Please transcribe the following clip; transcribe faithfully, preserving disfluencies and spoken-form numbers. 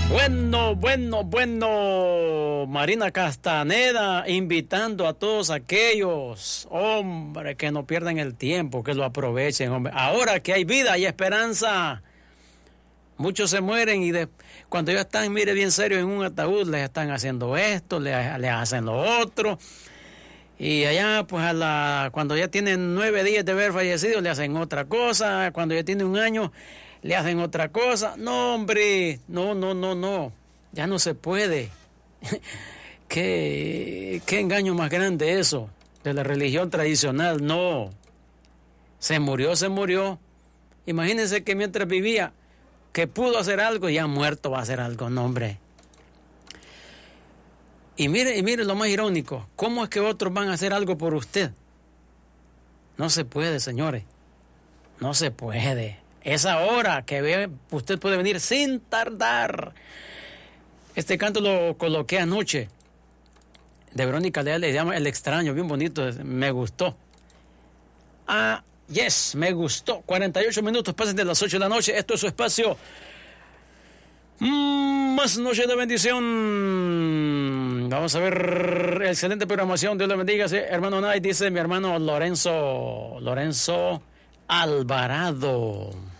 Bueno, bueno, bueno, Marina Castaneda invitando a todos aquellos, hombre, que no pierdan el tiempo, que lo aprovechen, hombre. Ahora que hay vida, hay esperanza. Muchos se mueren y de, cuando ya están, mire, bien serios en un ataúd, les están haciendo esto, les, les hacen lo otro. Y allá, pues, a la, cuando ya tienen nueve días de haber fallecido, le hacen otra cosa. Cuando ya tiene un año, le hacen otra cosa. No, hombre, no, no, no, no. Ya no se puede. ¿Qué, qué engaño más grande eso de la religión tradicional? No. Se murió, se murió. Imagínense que mientras vivía, que pudo hacer algo, ya muerto va a hacer algo. No, hombre. Y mire, y mire lo más irónico, ¿cómo es que otros van a hacer algo por usted? No se puede, señores, no se puede. Esa hora que ve, usted puede venir sin tardar. Este canto lo coloqué anoche, de Verónica Leal, le llama El Extraño, bien bonito, me gustó. Ah, yes, me gustó. cuarenta y ocho minutos, pasen de las ocho de la noche, esto es su espacio. Mm, más noche de bendición. Vamos a ver, excelente programación. Dios le bendiga. Sí, hermano Nay, dice mi hermano Lorenzo Lorenzo Alvarado.